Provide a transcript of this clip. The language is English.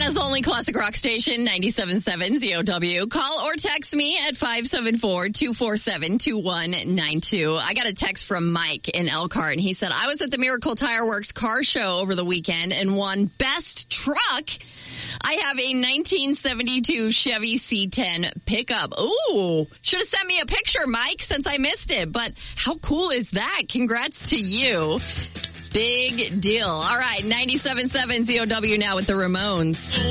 Savannah's only classic rock station, 97.7 ZOW. Call or text me at 574-247-2192. I got a text from Mike in Elkhart, and he said, I was at the Miracle Tire Works car show over the weekend and won Best Truck. I have a 1972 Chevy C10 pickup. Ooh, should have sent me a picture, Mike, since I missed it. But how cool is that? Congrats to you. Big deal. All right, 97.7 ZOW now with the Ramones.